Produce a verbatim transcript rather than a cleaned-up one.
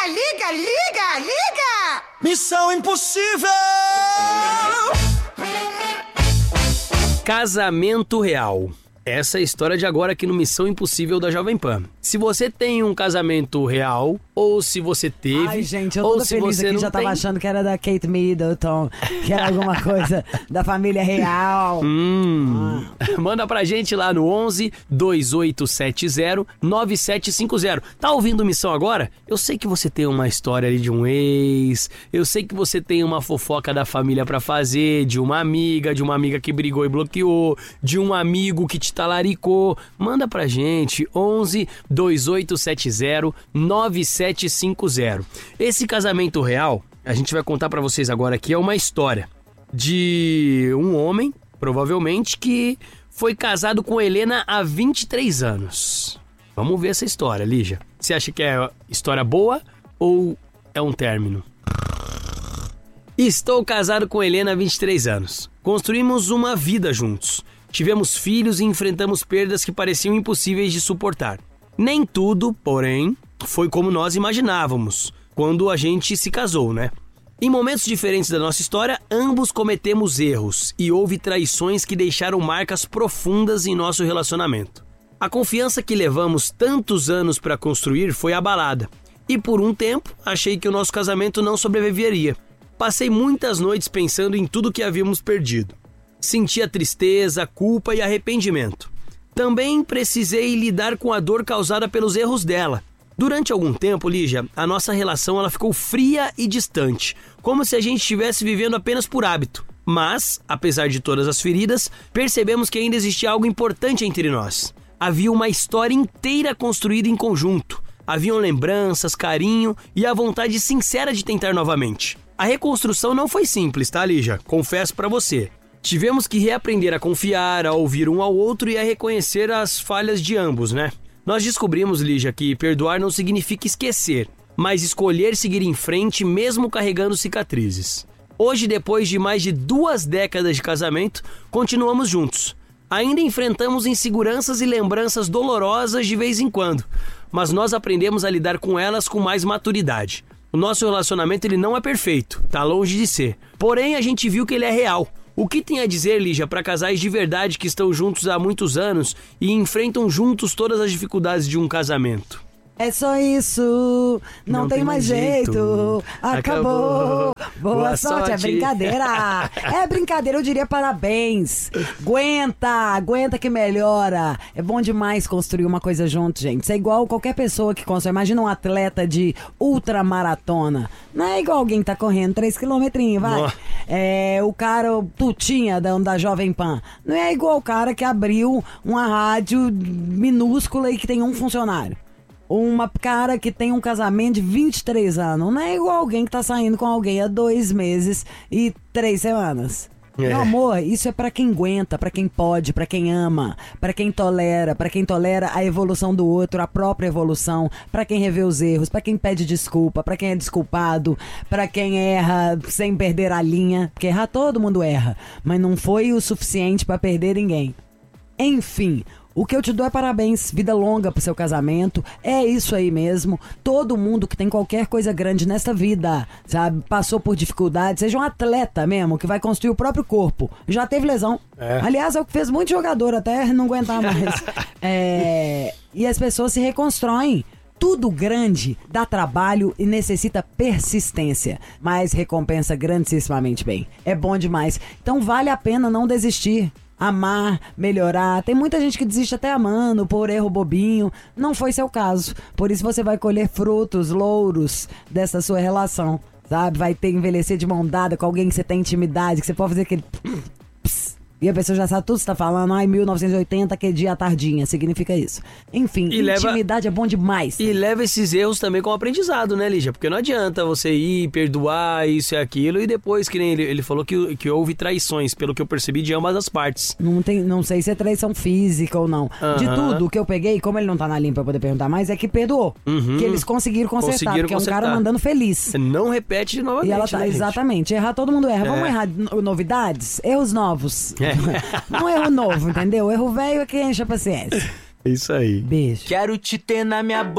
liga, liga, liga! Missão Impossível! Casamento real. Essa é a história de agora aqui no Missão Impossível da Jovem Pan. Se você tem um casamento real, ou se você teve... Ai, gente, eu ou toda se feliz você aqui, não já tava tem... achando que era da Kate Middleton, que era alguma coisa da família real. Hum. Ah. Manda pra gente lá no onze, dois oito sete zero, nove sete cinco zero. Tá ouvindo Missão agora? Eu sei que você tem uma história ali de um ex, eu sei que você tem uma fofoca da família pra fazer, de uma amiga, de uma amiga que brigou e bloqueou, de um amigo que te talaricou. Manda pra gente, onze, dois oito sete zero, nove sete cinco zero. Esse casamento real, a gente vai contar pra vocês agora aqui, é uma história de um homem, provavelmente, que foi casado com Helena há vinte e três anos. Vamos ver essa história, Lígia. Você acha que é história boa ou é um término? Estou casado com Helena há vinte e três anos. Construímos uma vida juntos. Tivemos filhos e enfrentamos perdas que pareciam impossíveis de suportar. Nem tudo, porém, foi como nós imaginávamos quando a gente se casou, né? Em momentos diferentes da nossa história, ambos cometemos erros e houve traições que deixaram marcas profundas em nosso relacionamento. A confiança que levamos tantos anos para construir foi abalada e por um tempo achei que o nosso casamento não sobreviveria. Passei muitas noites pensando em tudo que havíamos perdido. Sentia tristeza, culpa e arrependimento. Também precisei lidar com a dor causada pelos erros dela. Durante algum tempo, Lígia, a nossa relação ela ficou fria e distante, como se a gente estivesse vivendo apenas por hábito. Mas, apesar de todas as feridas, percebemos que ainda existia algo importante entre nós. Havia uma história inteira construída em conjunto. Haviam lembranças, carinho e a vontade sincera de tentar novamente. A reconstrução não foi simples, tá, Lígia? Confesso pra você. Tivemos que reaprender a confiar, a ouvir um ao outro e a reconhecer as falhas de ambos, né? Nós descobrimos, Lígia, que perdoar não significa esquecer, mas escolher seguir em frente mesmo carregando cicatrizes. Hoje, depois de mais de duas décadas de casamento, continuamos juntos. Ainda enfrentamos inseguranças e lembranças dolorosas de vez em quando, mas nós aprendemos a lidar com elas com mais maturidade. O nosso relacionamento ele não é perfeito, tá longe de ser. Porém, a gente viu que ele é real. O que tem a dizer, Lígia, para casais de verdade que estão juntos há muitos anos e enfrentam juntos todas as dificuldades de um casamento? É só isso, não, não tem, tem mais jeito, jeito. Acabou. Acabou. Boa, Boa sorte. sorte, é brincadeira. É brincadeira, eu diria parabéns. Aguenta, aguenta que melhora. É bom demais construir uma coisa junto, gente. Isso é igual qualquer pessoa que constrói. Imagina um atleta de ultramaratona. Não é igual alguém que tá correndo três quilômetrinhos, vai. Nossa. É o cara, o Tutinha da, da Jovem Pan. Não é igual o cara que abriu uma rádio minúscula e que tem um funcionário. Uma cara que tem um casamento de vinte e três anos. Não é igual alguém que tá saindo com alguém há dois meses e três semanas. É. Meu amor, isso é pra quem aguenta, pra quem pode, pra quem ama, pra quem tolera, pra quem tolera a evolução do outro, a própria evolução, pra quem revê os erros, pra quem pede desculpa, pra quem é desculpado, pra quem erra sem perder a linha. Porque errar todo mundo erra, mas não foi o suficiente pra perder ninguém. Enfim, o que eu te dou é parabéns, vida longa pro seu casamento, é isso aí mesmo. Todo mundo que tem qualquer coisa grande nesta vida, sabe, passou por dificuldades, seja um atleta mesmo, que vai construir o próprio corpo, já teve lesão. É. Aliás, é o que fez muito jogador até não aguentar mais. é, e as pessoas se reconstroem. Tudo grande dá trabalho e necessita persistência, mas recompensa grandissimamente bem. É bom demais. Então vale a pena não desistir. Amar, melhorar. Tem muita gente que desiste até amando por erro bobinho. Não foi seu caso. Por isso você vai colher frutos, louros dessa sua relação, sabe? Vai ter envelhecer de mão dada com alguém que você tem intimidade, que você pode fazer aquele... E a pessoa já sabe tudo que você tá falando. Ai, mil novecentos e oitenta, que dia à tardinha. Significa isso. Enfim, e intimidade leva, é bom demais. E leva esses erros também como aprendizado, né, Lígia? Porque não adianta você ir, perdoar isso e aquilo, e depois, que nem ele, ele falou que, que houve traições, pelo que eu percebi, de ambas as partes. Não, tem, não sei se é traição física ou não. Uh-huh. De tudo que eu peguei, como ele não tá na linha pra poder perguntar mais, é que perdoou. Uh-huh. Que eles conseguiram consertar, conseguiram porque consertar. É um cara mandando feliz. Não repete de novamente, e ela tá, né, exatamente. Errar todo mundo erra. É. Vamos errar novidades? Erros novos. É. Não erro novo, entendeu? Erro velho é que enche a paciência. Isso aí. Beijo. Quero te ter na minha boca.